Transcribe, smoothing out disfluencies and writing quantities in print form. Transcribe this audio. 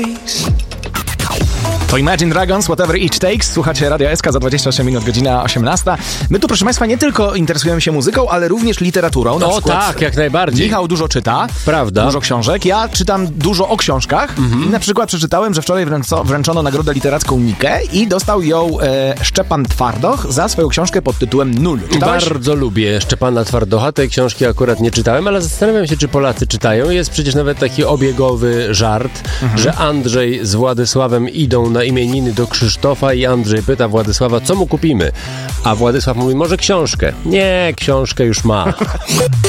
To Imagine Dragons, Whatever It Takes. Słuchacie Radia SK za 28 minut, godzina 18. My tu, proszę Państwa, nie tylko interesujemy się muzyką, ale również literaturą. Na przykład tak, jak najbardziej. Michał dużo czyta. Prawda. Dużo książek. Ja czytam dużo o książkach. I na przykład przeczytałem, że wczoraj wręczono nagrodę literacką Nikę i dostał ją Szczepan Twardoch za swoją książkę pod tytułem Nul. Czytałeś? Bardzo lubię Szczepana Twardocha. Tej książki akurat nie czytałem, ale zastanawiam się, czy Polacy czytają. Jest przecież nawet taki obiegowy żart, że Andrzej z Władysławem idą na imieniny do Krzysztofa i Andrzej pyta Władysława, co mu kupimy? A Władysław mówi, może książkę. Nie, książkę już ma.